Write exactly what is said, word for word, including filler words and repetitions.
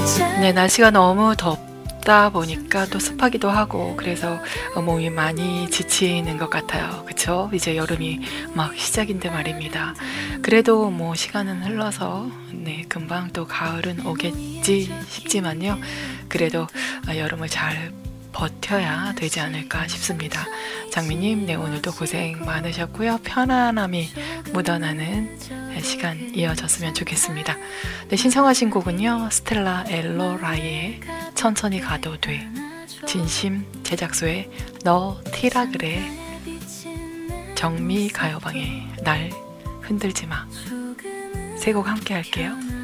네, 날씨가 너무 덥다 보니까 또 습하기도 하고 그래서 몸이 많이 지치는 것 같아요. 그쵸? 이제 여름이 막 시작인데 말입니다. 그래도 뭐 시간은 흘러서 네, 금방 또 가을은 오겠지 싶지만요. 그래도 여름을 잘 버텨야 되지 않을까 싶습니다. 장미님, 네, 오늘도 고생 많으셨고요. 편안함이 묻어나는 시간 이어졌으면 좋겠습니다. 네, 신청하신 곡은요, 스텔라 엘로라이의 천천히 가도 돼, 진심 제작소의 너 티라 그래, 정미 가요방의 날 흔들지 마. 세 곡 함께 할게요.